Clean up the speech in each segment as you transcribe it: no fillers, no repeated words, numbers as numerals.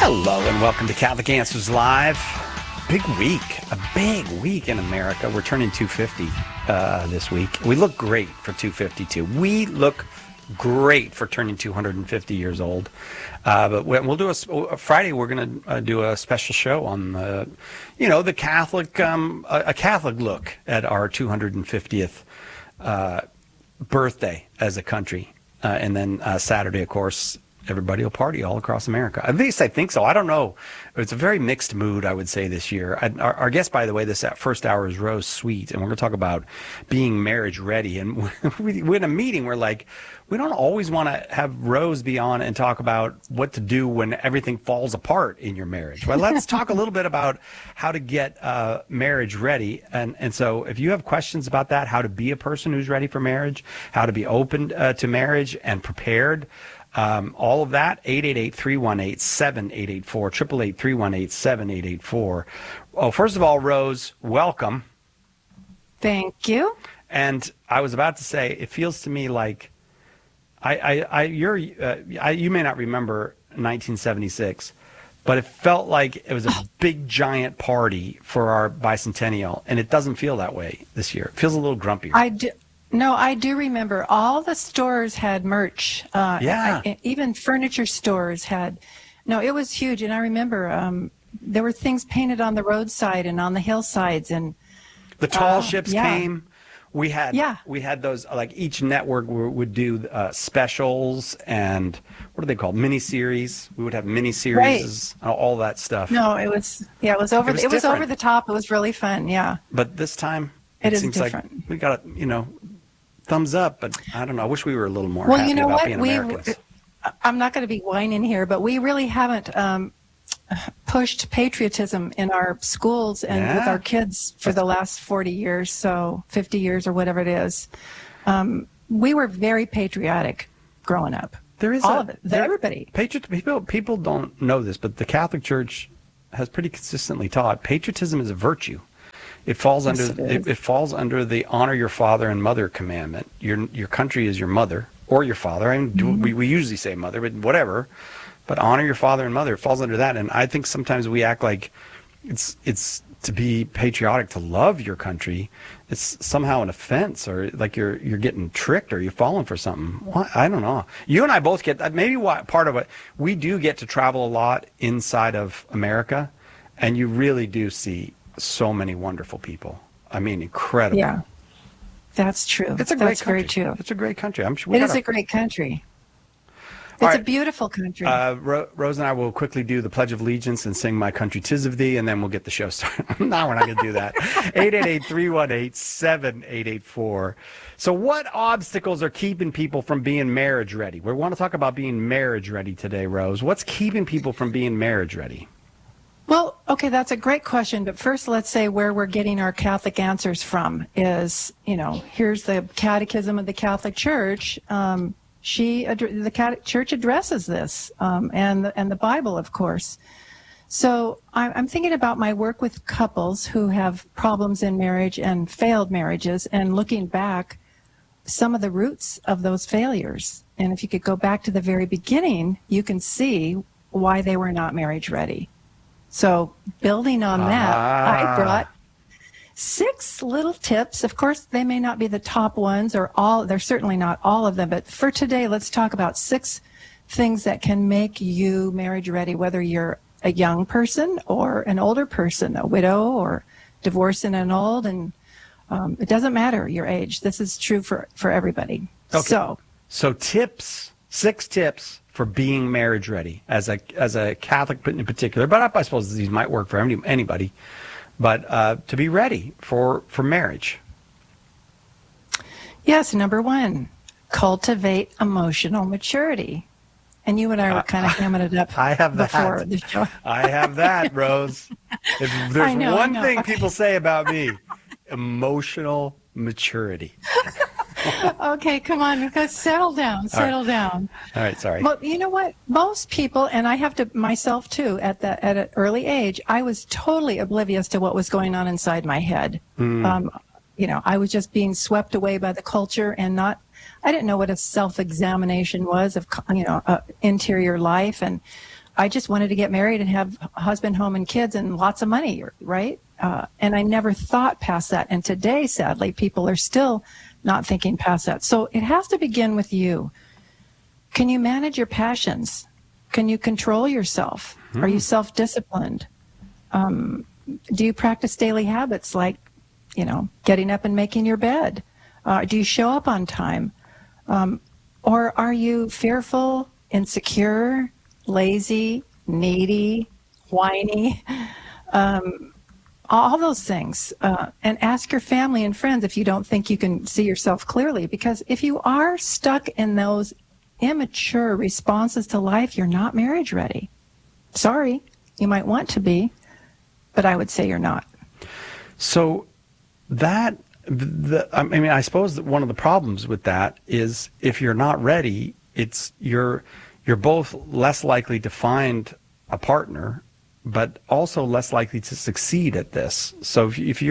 Hello and welcome to Catholic Answers Live. Big week in America. We're turning 250 this week. We look great for 252. We look great for turning 250 years old. But we'll do a Friday. We're going to do a special show on the Catholic, a Catholic look at our 250th birthday as a country. And then Saturday, of course, everybody will party all across America. At least I think so. I don't know. It's a very mixed mood, I would say, this year. Our guest, by the way, this first hour is Rose Sweet, and we're going to talk about being marriage ready. And we're in a meeting. We're like, we don't always want to have Rose be on and talk about what to do when everything falls apart in your marriage. Well, let's talk a little bit about how to get marriage ready. And so if you have questions about that, how to be a person who's ready for marriage, how to be open to marriage and prepared, all of that, 888-318-7884, 888-318-7884. Oh, first of all, Rose, welcome. Thank you. And I was about to say, it feels to me like you may not remember 1976, but it felt like it was a big, giant party for our bicentennial, and it doesn't feel that way this year. It feels a little grumpier. I do remember all the stores had merch. Even furniture stores had. No, it was huge. And I remember there were things painted on the roadside and on the hillsides. And the tall ships came. We had those, like each network would do specials and what are they called? Miniseries. We would have miniseries, all that stuff. No, it was over the top. It was really fun. Yeah. But this time it seems different. Like we got thumbs up, but I don't know. I wish we were a little more happy about being Americans. I'm not going to be whining here, but we really haven't pushed patriotism in our schools and with our kids for the last 40 years, so 50 years or whatever it is. We were very patriotic growing up. There is all of it. Everybody. People don't know this, but the Catholic Church has pretty consistently taught patriotism is a virtue. It falls under the honor your father and mother commandment. Your country is your mother or your father. I mean, we usually say mother, but whatever. But honor your father and mother. It falls under that. And I think sometimes we act like it's to be patriotic, to love your country. It's somehow an offense, or like you're getting tricked, or you're falling for something. I don't know. You and I both get that. Maybe part of it, we do get to travel a lot inside of America, and you really do see so many wonderful people. I mean, incredible. Yeah, that's true. It's a great country. Very true. It's a great country. I'm sure it is a great country. It's a beautiful country. Rose and I will quickly do the Pledge of Allegiance and sing My Country 'Tis of Thee, and then we'll get the show started. No, we're not going to do that. 888-318-7884. So what obstacles are keeping people from being marriage ready? We want to talk about being marriage ready today, Rose. What's keeping people from being marriage ready? Well, okay, that's a great question. But first, let's say where we're getting our Catholic answers from is, here's the Catechism of the Catholic Church. The Church addresses this, and the Bible, of course. So I'm thinking about my work with couples who have problems in marriage and failed marriages, and looking back some of the roots of those failures. And if you could go back to the very beginning, you can see why they were not marriage ready. So building on that, I brought 6 little tips. Of course, they may not be the top ones or all. They're certainly not all of them. But for today, let's talk about 6 things that can make you marriage ready, whether you're a young person or an older person, a widow or divorcing and old. And it doesn't matter your age. This is true for everybody. Okay. So tips, 6 tips for being marriage ready as a Catholic in particular, but I suppose these might work for anybody, but to be ready for marriage. Yes, number 1, cultivate emotional maturity. And you and I were kind of hamming it up. I have before the show. I have that, Rose. If there's one thing people say about me, emotional maturity. Okay, come on, because settle down. All right, sorry. Well, you know what? Most people, and I have to myself too, at an early age, I was totally oblivious to what was going on inside my head. I was just being swept away by the culture and I didn't know what a self-examination was of, interior life. And I just wanted to get married and have a husband, home, and kids and lots of money, right? And I never thought past that. And today, sadly, people are still not thinking past that. So it has to begin with you. Can you manage your passions? Can you control yourself? Are you self-disciplined? Do you practice daily habits like, getting up and making your bed? Do you show up on time? Or are you fearful, insecure, lazy, needy, whiny? All those things. And ask your family and friends if you don't think you can see yourself clearly. Because if you are stuck in those immature responses to life, you're not marriage ready. Sorry, you might want to be, but I would say you're not. So I suppose that one of the problems with that is if you're not ready, you're both less likely to find a partner, but also less likely to succeed at this. So if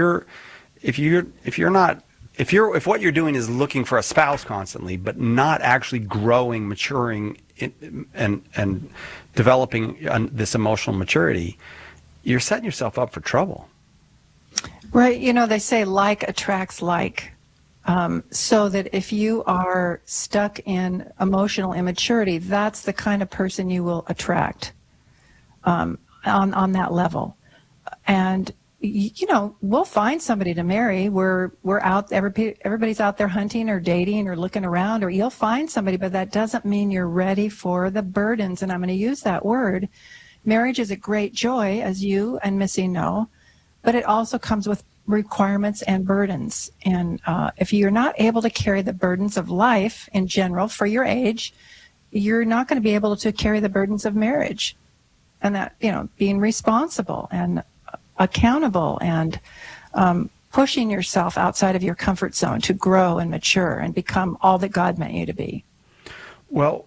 what you're doing is looking for a spouse constantly, but not actually growing, maturing, and developing this emotional maturity, you're setting yourself up for trouble. Right. They say like attracts like. So that if you are stuck in emotional immaturity, that's the kind of person you will attract on that level. And we'll find somebody to marry. We're out. Everybody's out there hunting or dating or looking around, or you'll find somebody, but that doesn't mean you're ready for the burdens. And I'm going to use that word. Marriage is a great joy, as you and Missy know, but it also comes with requirements and burdens. And if you're not able to carry the burdens of life in general for your age, you're not going to be able to carry the burdens of marriage. And that, being responsible and accountable and pushing yourself outside of your comfort zone to grow and mature and become all that God meant you to be. Well,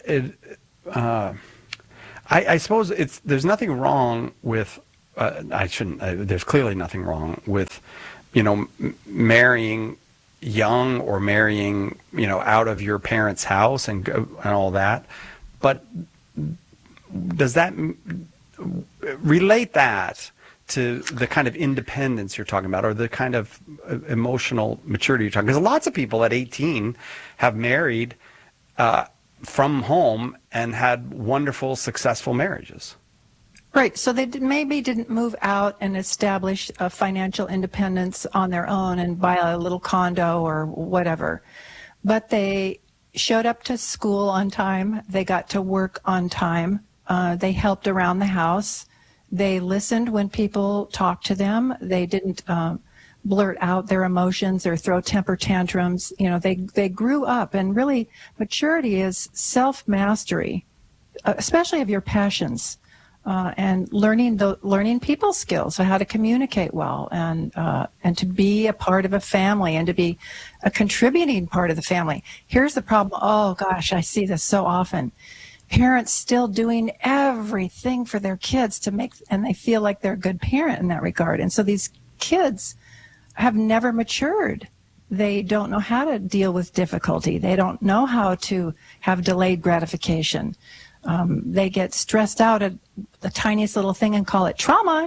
I suppose there's nothing wrong with, there's clearly nothing wrong with, marrying young or marrying, out of your parents' house and all that. But does that relate that to the kind of independence you're talking about, or the kind of emotional maturity you're talking about? Because lots of people at 18 have married from home and had wonderful, successful marriages. Right. So they maybe didn't move out and establish a financial independence on their own and buy a little condo or whatever. But they showed up to school on time. They got to work on time. They helped around the house. They listened when people talked to them. They didn't blurt out their emotions or throw temper tantrums. They grew up, and really maturity is self-mastery, especially of your passions, and learning people skills, so how to communicate well, and to be a part of a family and to be a contributing part of the family. Here's the problem. Oh gosh, I see this so often. Parents still doing everything for their kids and they feel like they're a good parent in that regard. And so these kids have never matured. They don't know how to deal with difficulty. They don't know how to have delayed gratification. They get stressed out at the tiniest little thing and call it trauma,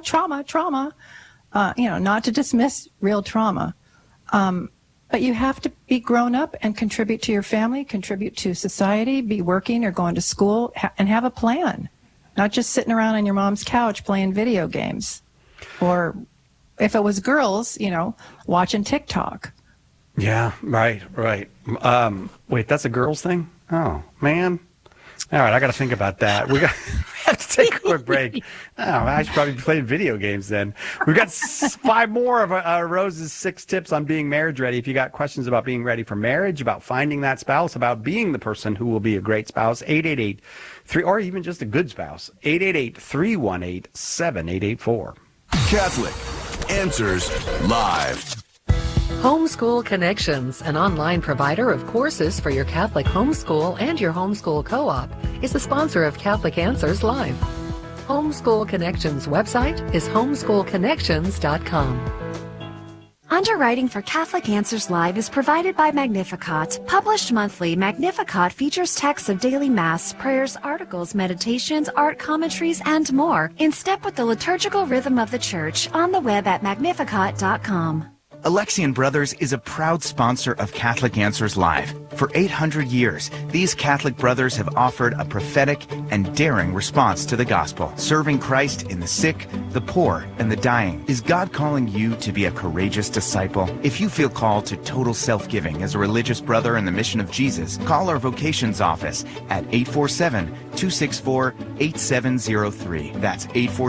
not to dismiss real trauma. But you have to be grown up and contribute to your family, contribute to society, be working or going to school, and have a plan. Not just sitting around on your mom's couch playing video games. Or if it was girls, watching TikTok. Yeah, right. Wait, that's a girls thing? Oh, man. All right, I got to think about that. We have to take a quick break. Oh, I should probably be playing video games then. We've got 5 more of Rose's 6 tips on being marriage ready. If you got questions about being ready for marriage, about finding that spouse, about being the person who will be a great spouse, 888-3, or even just a good spouse, 888-318-7884. Catholic Answers Live. Homeschool Connections, an online provider of courses for your Catholic homeschool and your homeschool co-op, is the sponsor of Catholic Answers Live. Homeschool Connections website is homeschoolconnections.com. Underwriting for Catholic Answers Live is provided by Magnificat. Published monthly, Magnificat features texts of daily Mass, prayers, articles, meditations, art commentaries, and more, in step with the liturgical rhythm of the Church, on the web at magnificat.com. Alexian Brothers is a proud sponsor of Catholic Answers Live. For 800 years, these Catholic brothers have offered a prophetic and daring response to the gospel, serving Christ in the sick, the poor, and the dying. Is God calling you to be a courageous disciple? If you feel called to total self-giving as a religious brother in the mission of Jesus, call our vocations office at 847-264-8703. That's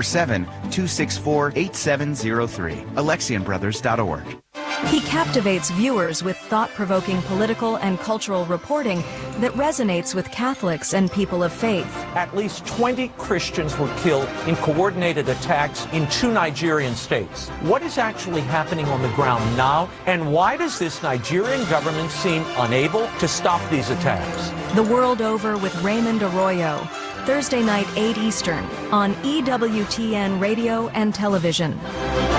847-264-8703. AlexianBrothers.org. He captivates viewers with thought-provoking political and cultural reporting that resonates with Catholics and people of faith. At least 20 Christians were killed in coordinated attacks in 2 Nigerian states. What is actually happening on the ground now, and why does this Nigerian government seem unable to stop these attacks? The World Over with Raymond Arroyo, Thursday night, 8 Eastern, on EWTN Radio and Television.